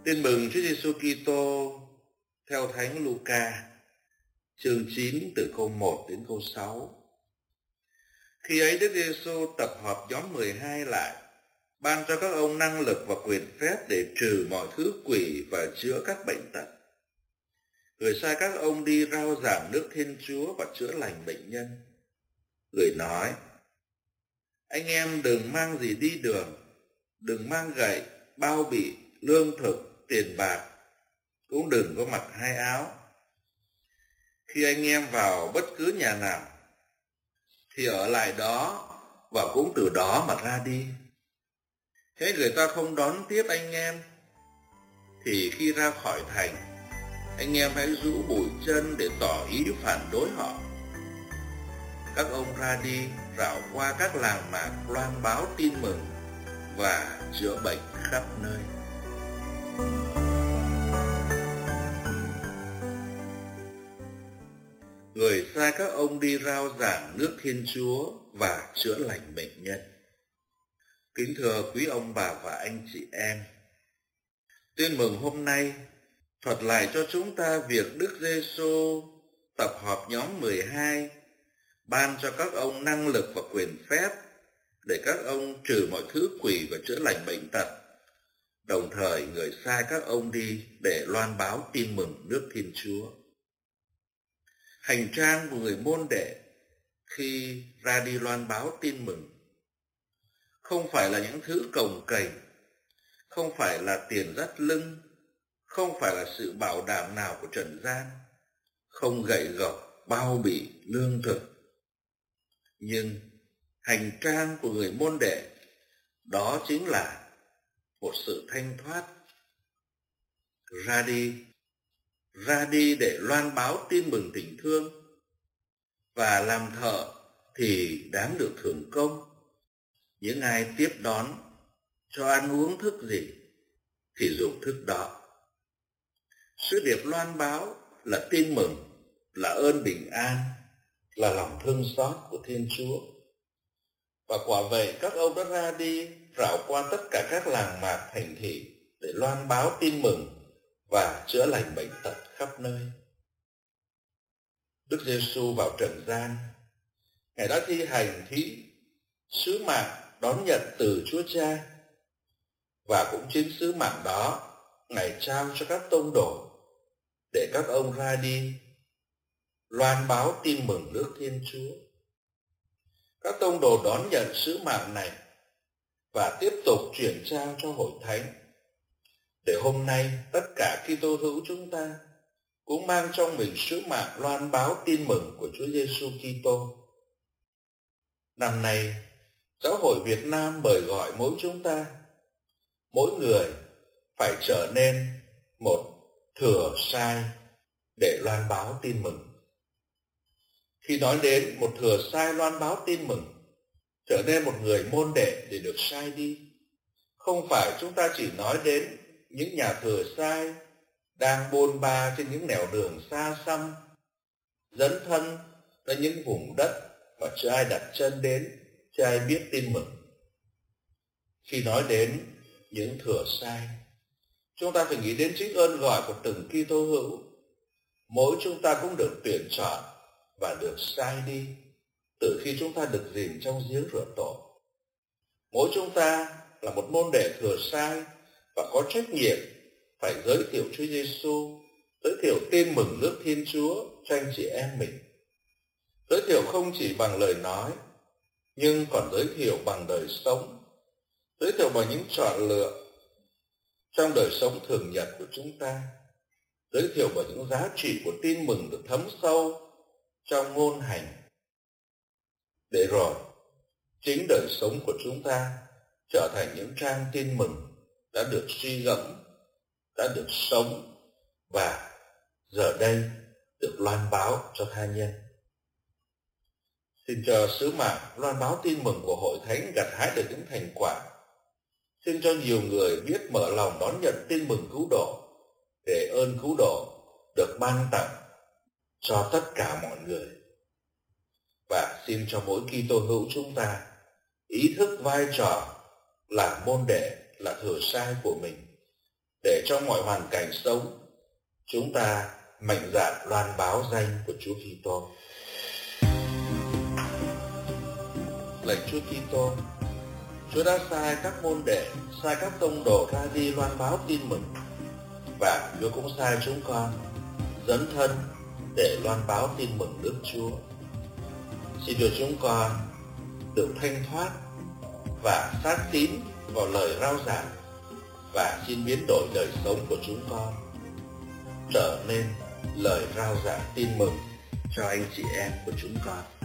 Tin mừng Chúa Giêsu Kitô theo Thánh Luca, chương 9 từ câu 1 đến câu 6. Khi ấy Đức Giêsu tập hợp nhóm 12 lại, ban cho các ông năng lực và quyền phép để trừ mọi thứ quỷ và chữa các bệnh tật. Người sai các ông đi rao giảng nước Thiên Chúa và chữa lành bệnh nhân. Người nói: anh em đừng mang gì đi đường, đừng mang gậy, bao bì, lương thực, tiền bạc, cũng đừng có mặc hai áo. Khi anh em vào bất cứ nhà nào thì ở lại đó và cũng từ đó mà ra đi. Thế người ta không đón tiếp anh em thì khi ra khỏi thành, anh em hãy rũ bụi chân để tỏ ý phản đối họ. Các ông ra đi rảo qua các làng mạc loan báo tin mừng và chữa bệnh khắp nơi. Người sai các ông đi rao giảng nước Thiên Chúa và chữa lành bệnh nhân. Kính thưa quý ông bà và anh chị em, tin mừng hôm nay thuật lại cho chúng ta việc Đức Giêsu tập họp nhóm 12, ban cho các ông năng lực và quyền phép để các ông trừ mọi thứ quỷ và chữa lành bệnh tật. Đồng thời người sai các ông đi để loan báo tin mừng nước Thiên Chúa. Hành trang của người môn đệ khi ra đi loan báo tin mừng không phải là những thứ cồng kềnh, không phải là tiền dắt lưng, không phải là sự bảo đảm nào của trần gian, không gậy gộc, bao bì, lương thực. Nhưng hành trang của người môn đệ đó chính là một sự thanh thoát. Ra đi để loan báo tin mừng tình thương, và làm thợ thì đáng được thưởng công. Những ai tiếp đón, cho ăn uống thức gì thì dùng thức đó. Sứ điệp loan báo là tin mừng, là ơn bình an, là lòng thương xót của Thiên Chúa. Và quả vậy các ông đã ra đi rảo qua tất cả các làng mạc thành thị để loan báo tin mừng và chữa lành bệnh tật khắp nơi. Đức Giêsu vào trần gian, Ngài đã thi hành sứ mạng đón nhận từ Chúa Cha, và cũng chính sứ mạng đó Ngài trao cho các tông đồ để các ông ra đi loan báo tin mừng nước Thiên Chúa. Các tông đồ đón nhận sứ mạng này và tiếp tục truyền trao cho hội thánh, để hôm nay tất cả Kitô hữu chúng ta cũng mang trong mình sứ mạng loan báo tin mừng của Chúa Giêsu Kitô. Năm nay, Giáo hội Việt Nam mời gọi mỗi chúng ta, mỗi người phải trở nên một thừa sai để loan báo tin mừng. Khi nói đến một thừa sai loan báo tin mừng, trở nên một người môn đệ để được sai đi, không phải chúng ta chỉ nói đến những nhà thừa sai đang bôn ba trên những nẻo đường xa xăm, dấn thân tới những vùng đất mà chưa ai đặt chân đến, chưa ai biết tin mừng. Khi nói đến những thừa sai, chúng ta phải nghĩ đến chính ơn gọi của từng Kitô hữu. Mỗi chúng ta cũng được tuyển chọn và được sai đi từ khi chúng ta được dìm trong giếng rửa tội. Mỗi chúng ta là một môn đệ thừa sai và có trách nhiệm phải giới thiệu Chúa Giêsu, giới thiệu tin mừng nước Thiên Chúa cho anh chị em mình. Giới thiệu không chỉ bằng lời nói, nhưng còn giới thiệu bằng đời sống, giới thiệu bằng những chọn lựa trong đời sống thường nhật của chúng ta, giới thiệu bằng những giá trị của tin mừng được thấm sâu trong ngôn hành, để rồi chính đời sống của chúng ta trở thành những trang tin mừng đã được suy gẫm, đã được sống và giờ đây được loan báo cho tha nhân. Xin cho sứ mạng loan báo tin mừng của hội thánh gặt hái được những thành quả. Xin cho nhiều người biết mở lòng đón nhận tin mừng cứu độ, để ơn cứu độ được ban tặng cho tất cả mọi người. Và xin cho mỗi Kitô hữu chúng ta ý thức vai trò là môn đệ, là thừa sai của mình, để trong mọi hoàn cảnh sống, chúng ta mạnh dạn loan báo danh của Chúa Kitô. Lạy Chúa Kitô, Chúa đã sai các môn đệ, sai các tông đồ ra đi loan báo tin mừng, và Chúa cũng sai chúng con dấn thân để loan báo tin mừng nước Chúa. Xin cho chúng con được thanh thoát và sát tín vào lời rao giảng, và xin biến đổi đời sống của chúng con trở nên lời rao giảng tin mừng cho anh chị em của chúng con.